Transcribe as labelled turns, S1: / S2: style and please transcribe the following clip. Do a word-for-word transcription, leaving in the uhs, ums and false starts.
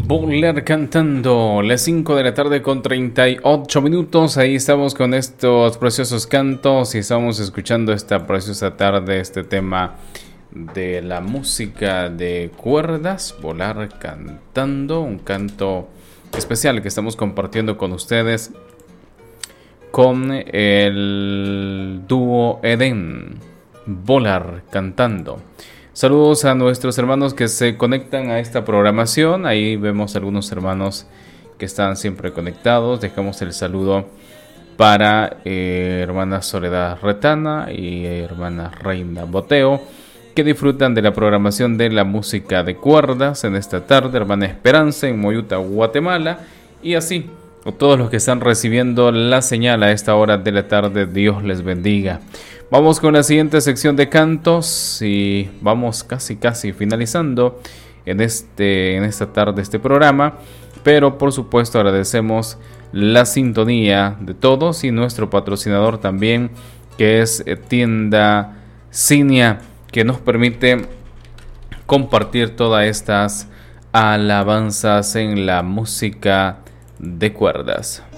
S1: Volar cantando, las cinco de la tarde con treinta y ocho minutos. Ahí estamos con estos preciosos cantos y estamos escuchando esta preciosa tarde este tema de la música de cuerdas, Volar cantando, un canto especial que estamos compartiendo con ustedes con el dúo Edén, Volar cantando. Saludos a nuestros hermanos que se conectan a esta programación. Ahí vemos algunos hermanos que están siempre conectados. Dejamos el saludo para eh, hermana Soledad Retana y hermana Reina Boteo, que disfrutan de la programación de la música de cuerdas en esta tarde. Hermana Esperanza en Moyuta, Guatemala. Y así, todos los que están recibiendo la señal a esta hora de la tarde, Dios les bendiga. Vamos con la siguiente sección de cantos y vamos casi casi finalizando en, este, en esta tarde este programa. Pero por supuesto agradecemos la sintonía de todos y nuestro patrocinador también, que es Tienda Cinia, que nos permite compartir todas estas alabanzas en la música de cuerdas.